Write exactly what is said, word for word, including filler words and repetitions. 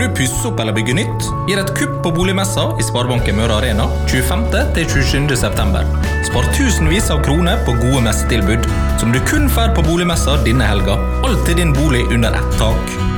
du pusse opp eller bygge nytt? Gir et kupp på boligmessa i Sparebanken Møre Arena tjuefemte til tjuesjuende september. Spar tusenvis av kroner på gode messetilbud, som du kun får på boligmessa denne helga. Alt til din bolig under ett tak.